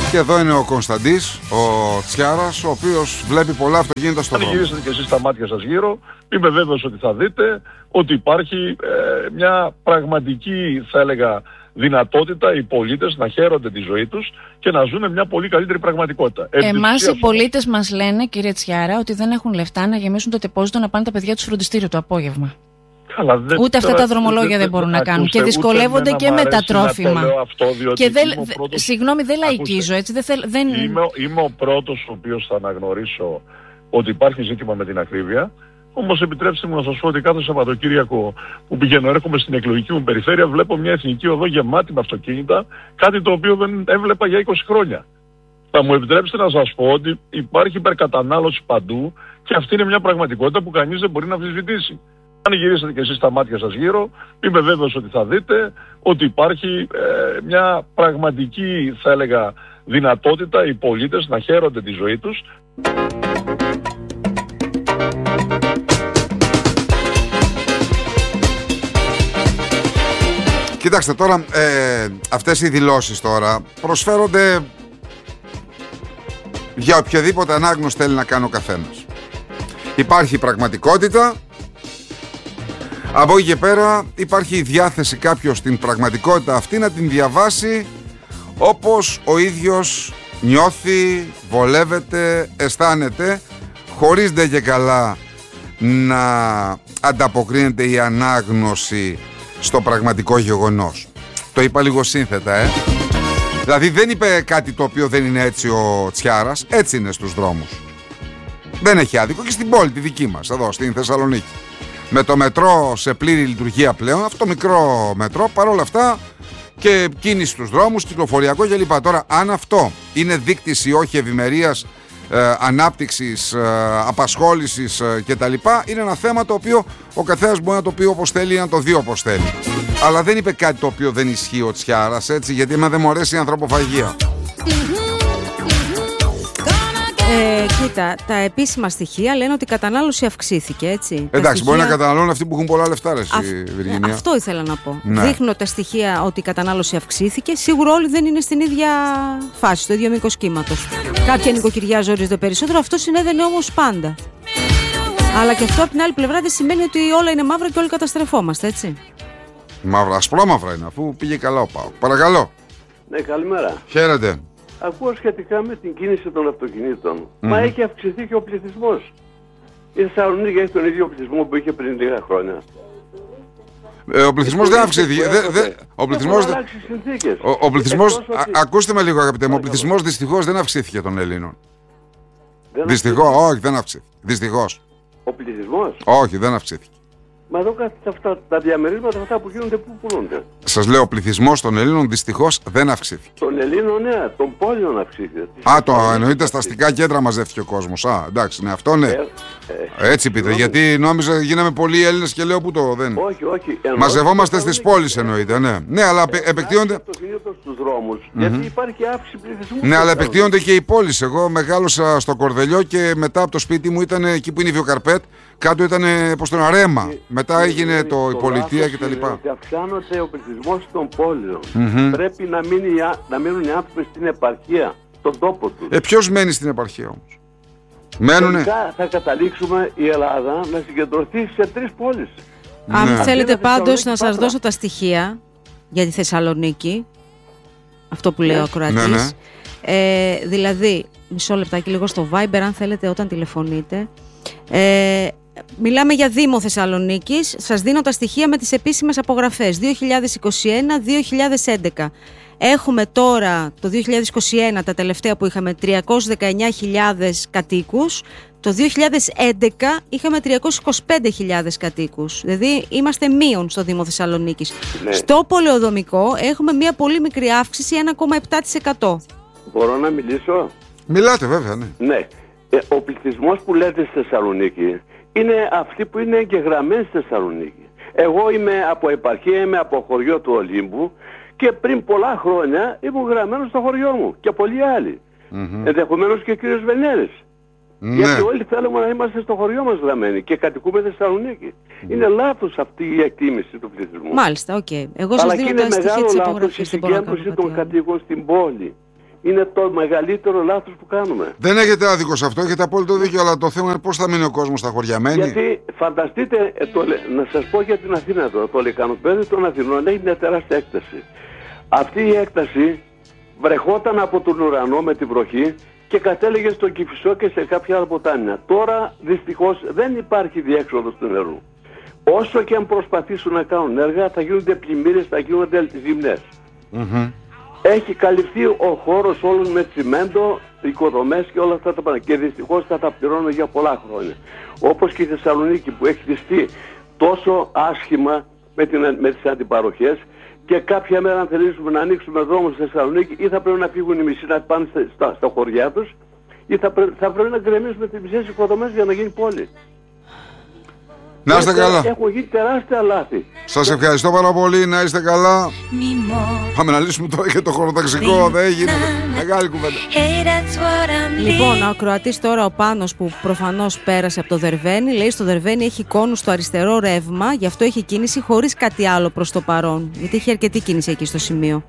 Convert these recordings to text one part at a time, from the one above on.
Και εδώ είναι ο Κωνσταντής, ο Τσιάρας, ο οποίος βλέπει πολλά αυτοκίνητα στον δρόμο. Αν γυρίσετε και εσείς τα μάτια σας γύρω, είμαι βέβαιος ότι θα δείτε ότι υπάρχει μια πραγματική, θα έλεγα, δυνατότητα οι πολίτες να χαίρονται τη ζωή τους και να ζουν μια πολύ καλύτερη πραγματικότητα. Εμάς οι πολίτες μας λένε, κύριε Τσιάρα, ότι δεν έχουν λεφτά να γεμίσουν το τεπόζιτο να πάνε τα παιδιά τους φροντιστήριο το απόγευμα. Καλά, ούτε αυτά τα δρομολόγια δεν μπορούν να κάνουν. Και δυσκολεύονται και με τα τρόφιμα. Και συγγνώμη, δεν λαϊκίζω, έτσι. Είμαι ο πρώτος ο οποίος θα αναγνωρίσω ότι υπάρχει ζήτημα με την ακρίβεια. Όμως επιτρέψτε μου να σας πω ότι κάθε Σαββατοκύριακο που πηγαίνω, έρχομαι στην εκλογική μου περιφέρεια, βλέπω μια εθνική οδό γεμάτη με αυτοκίνητα, κάτι το οποίο δεν έβλεπα για 20 χρόνια. Θα μου επιτρέψετε να σας πω ότι υπάρχει υπερκατανάλωση παντού και αυτή είναι μια πραγματικότητα που κανείς δεν μπορεί να αμφισβητήσει. Αν γυρίσετε και εσείς τα μάτια σας γύρω, είμαι βέβαιος ότι θα δείτε ότι υπάρχει μια πραγματική, θα έλεγα, δυνατότητα οι πολίτες να χαίρονται τη ζωή τους. Κοιτάξτε τώρα, αυτές οι δηλώσεις τώρα προσφέρονται για οποιαδήποτε ανάγνωση θέλει να κάνει ο καθένας. Υπάρχει πραγματικότητα. Από εκεί και πέρα υπάρχει η διάθεση κάποιος την πραγματικότητα αυτή να την διαβάσει όπως ο ίδιος νιώθει, βολεύεται, αισθάνεται, χωρίς ντε και καλά να ανταποκρίνεται η ανάγνωση στο πραγματικό γεγονός. Το είπα λίγο σύνθετα, Δηλαδή δεν είπε κάτι το οποίο δεν είναι έτσι ο Τσιάρας, έτσι είναι στους δρόμους. Δεν έχει άδικο και στην πόλη τη δική μας, εδώ στην Θεσσαλονίκη. Με το μετρό σε πλήρη λειτουργία πλέον, αυτό το μικρό μετρό, παρόλα αυτά και κίνηση στους δρόμους, κυκλοφοριακό κλπ. Τώρα, αν αυτό είναι δείκτης ή όχι ευημερίας, ανάπτυξης, απασχόλησης κτλ., είναι ένα θέμα το οποίο ο καθένας μπορεί να το πει όπως θέλει ή να το δει όπως θέλει. Αλλά δεν είπε κάτι το οποίο δεν ισχύει ο Τσιάρας, έτσι, γιατί εμένα δεν μου αρέσει η ανθρωποφαγία. Κοίτα, τα επίσημα στοιχεία λένε ότι η κατανάλωση αυξήθηκε, έτσι. Εντάξει, μπορεί να καταναλώνουν αυτοί που έχουν πολλά λεφτά, ρε, Βιργίνια. Αυτό ήθελα να πω. Ναι. Δείχνουν τα στοιχεία ότι η κατανάλωση αυξήθηκε. Σίγουρα όλοι δεν είναι στην ίδια φάση, στο ίδιο μήκος κύματος. Κάποια νοικοκυριά ζορίζονται περισσότερο, αυτό συνέβαινε όμως πάντα. Αλλά και αυτό από την άλλη πλευρά δεν σημαίνει ότι όλα είναι μαύρα και όλοι καταστρεφόμαστε, έτσι. Μαύρα, ασπρόμαυρα είναι, αφού πήγε καλά ο ΠΑΟΚ. Παρακαλώ. Ναι, καλημέρα. Χαίρετε. Ακούω σχετικά με την κίνηση των αυτοκινήτων. Μα έχει αυξηθεί και ο πληθυσμός. Η Θεσσαλονίκη έχει τον ίδιο πληθυσμό που είχε πριν λίγα χρόνια. Ο πληθυσμός δεν αυξήθηκε. Ο πληθυσμός. Ακούστε με λίγο, αγαπητέ μου. Ο πληθυσμός δυστυχώς δεν αυξήθηκε των Ελλήνων. Δυστυχώς, όχι, δεν αυξήθηκε. Δυστυχώς. Ο πληθυσμός. Όχι, δεν αυξήθηκε. Μα εδώ τα διαμερίσματα αυτά που γίνονται, πού πουλούνται. Σας λέω, ο πληθυσμός των Ελλήνων δυστυχώς δεν αυξήθηκε. Των Ελλήνων, ναι, των πόλεων αυξήθηκε. Το εννοείται στα αστικά κέντρα μαζεύτηκε ο κόσμος. Εντάξει, ναι, αυτό ναι. Έτσι πείτε, γιατί νόμιζα γίναμε πολλοί Έλληνες και λέω που το δεν. Όχι. Μαζευόμαστε στις πόλεις εννοείται, ναι. Ναι, αλλά επεκτείνονται. Στους δρόμους, γιατί υπάρχει αύξηση πληθυσμού. Ναι, αλλά επεκτείνονται και οι πόλεις. Εγώ μεγάλωσα στο Κορδελιό και μετά από το σπίτι μου ήταν εκεί που είναι η Βιοκαρπέτ. Κάτω ήταν Ρέμα. Μετά έγινε η πολιτεία κτλ. Αυξάνεται ο πληθυσμός των πόλεων. Πρέπει να μείνουν οι άνθρωποι στην επαρχία, στον τόπο τους. Ποιος μένει στην επαρχία όμως? Μένουνε. Θα καταλήξουμε η Ελλάδα να συγκεντρωθεί σε 3 πόλεις. Αν θέλετε πάντως να σας δώσω τα στοιχεία για τη Θεσσαλονίκη, αυτό που λέει ο ακροατής. Δηλαδή, μισό λεπτάκι λίγο στο Viber, αν θέλετε, όταν τηλεφωνείτε. Μιλάμε για Δήμο Θεσσαλονίκης. Σας δίνω τα στοιχεία με τις επίσημες απογραφές 2021-2011. Έχουμε τώρα το 2021, τα τελευταία που είχαμε, 319.000 κατοίκους. Το 2011 είχαμε 325.000 κατοίκους. Δηλαδή είμαστε μείον στο Δήμο Θεσσαλονίκης. Ναι. Στο πολεοδομικό έχουμε μια πολύ μικρή αύξηση, 1,7%. Μπορώ να μιλήσω? Μιλάτε βέβαια, ναι. Ναι. Ο πληθυσμός που λέτε στη Θεσσαλονίκη είναι αυτοί που είναι εγγεγραμμένοι στη Θεσσαλονίκη. Εγώ είμαι από επαρχία, είμαι από χωριό του Ολύμπου και πριν πολλά χρόνια ήμουν γραμμένος στο χωριό μου και πολλοί άλλοι. Ενδεχομένως και ο κύριος Βενέρης. Ναι. Γιατί όλοι θέλουμε να είμαστε στο χωριό μας γραμμένοι και κατοικούμε Θεσσαλονίκη. Είναι λάθος αυτή η εκτίμηση του πληθυσμού. Μάλιστα, οκ. Εγώ σας δίνω τα στοιχεία της απογραφής. Η συγκέντρωση των κατοίκων στην πόλη. είναι το μεγαλύτερο λάθος που κάνουμε. Δεν έχετε άδικο σε αυτό, έχετε απόλυτο δίκιο, αλλά το θέμα είναι πώς θα μείνει ο κόσμος στα χωριά. Γιατί φανταστείτε, να σας πω για την Αθήνα τώρα, το λεκανοπέδιο των Αθηνών έχει μια τεράστια έκταση. Αυτή η έκταση βρεχόταν από τον ουρανό με την βροχή και κατέληγε στο Κηφισό και σε κάποια άλλα ποτάμια. Τώρα δυστυχώς δεν υπάρχει διέξοδος του νερού. Όσο και αν προσπαθήσουν να κάνουν έργα, θα γίνονται πλημμύρες, θα γίνονται ζημιές. Έχει καλυφθεί ο χώρος όλων με τσιμέντο, οικοδομές και όλα αυτά τα πράγματα. Και δυστυχώς θα τα πληρώνουμε για πολλά χρόνια. Όπως και η Θεσσαλονίκη που έχει χτιστεί τόσο άσχημα με τις αντιπαροχές, και κάποια μέρα αν θελήσουμε να ανοίξουμε δρόμους στη Θεσσαλονίκη, ή θα πρέπει να φύγουν οι μισοί να πάνε στα χωριά τους, ή θα πρέπει να γκρεμίσουμε τις μισές οικοδομές για να γίνει πόλη. Να είστε καλά. Έχω γίνει τεράστια λάθη. Σας ευχαριστώ πάρα πολύ, να είστε καλά. Πάμε να λύσουμε τώρα και το χωροταξικό. Δεν γίνεται. Μεγάλη κουβέντα. Λοιπόν, ο ακροατής τώρα, ο Πάνος, που προφανώς πέρασε από το Δερβαίνι, λέει στο Δερβαίνι έχει κόνους στο αριστερό ρεύμα, γι' αυτό έχει κίνηση χωρίς κάτι άλλο προς το παρόν. Γιατί έχει αρκετή κίνηση εκεί στο σημείο.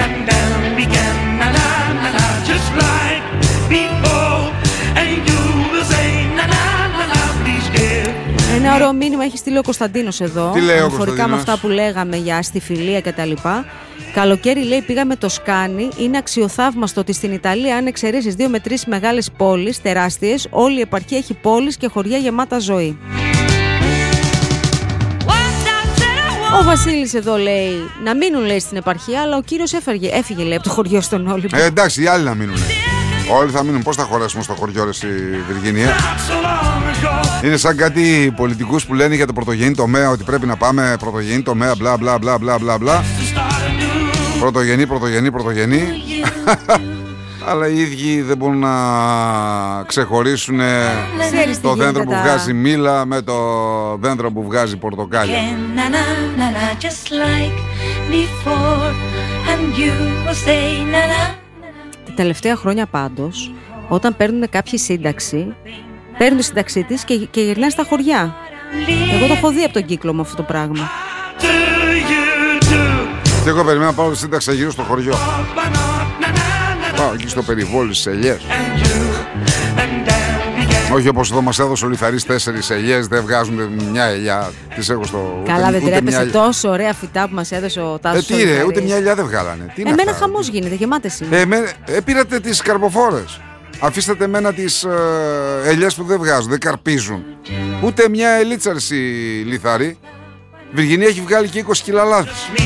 Ένα ωραίο μήνυμα έχει στείλει ο Κωνσταντίνος εδώ, αναφορικά με αυτά που λέγαμε για αστιφιλία κτλ. Καλοκαίρι, λέει, πήγαμε το Σκάνι. Είναι αξιοθαύμαστο ότι στην Ιταλία, αν εξαιρέσεις 2 με 3 μεγάλες πόλεις τεράστιες, όλη η επαρχία έχει πόλεις και χωριά γεμάτα ζωή. Ο Βασίλης εδώ λέει να μείνουν, λέει, στην επαρχία, αλλά ο κύριος έφυγε, λέει, από το χωριό στον Όλυμπο. Εντάξει, οι άλλοι να μείνουν. Όλοι θα μείνουν. Πώς θα χωρέσουμε στο χωριό, ρε, στη Βυργινία? Είναι σαν κάτι πολιτικούς που λένε για το πρωτογενή τομέα, ότι πρέπει να πάμε πρωτογενή τομέα, μπλα μπλα μπλα μπλα μπλα μπλα. Πρωτογενή. Αλλά οι ίδιοι δεν μπορούν να ξεχωρίσουν το δέντρο που βγάζει μήλα με το δέντρο που βγάζει πορτοκάλι. Τα τελευταία χρόνια πάντως, όταν παίρνουν κάποιοι σύνταξη, παίρνουν τη σύνταξή της και γυρνάνε στα χωριά. Εγώ το έχω δει από τον κύκλο μου αυτό το πράγμα. Και εγώ περιμένω να πάω στη σύνταξη γύρω στο χωριό. Πάω εκεί στο περιβόλι στις ελιές. Όχι όπως εδώ μας έδωσε ο Λιθαρής 4 ελιές, δεν βγάζουν μια ελιά. Τις έχω στο... Καλά, δεν τρέπεσαι τόσο ωραία φυτά που μας έδωσε ο Τάσος. Τι ρε, ούτε μια ελιά δεν βγάλανε. Εμένα χαμός γίνεται, γεμάτες είναι. Πήρατε τις καρποφόρες. Αφήσατε εμένα τις ελιές που δεν βγάζουν, δεν καρπίζουν. Ούτε μια ελίτσα, ρε, Λιθαρή. Η Βυργινία έχει βγάλει και 20 κιλά λάδι.